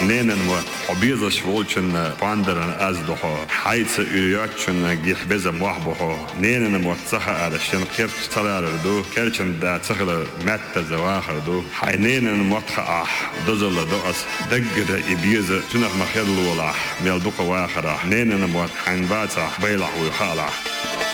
nenen wa obiza shvolchen pandaran azdoho haytsa üyatchen gihbeza mahboho nenen wa tsaha ala shen kirch talardo kerchen da tsahla matta zawahdo haynenen matha dozalla doas daggada ibiza tunah makhadlu wala mel duqa wakhara nenen wa hanbata bayla wa khala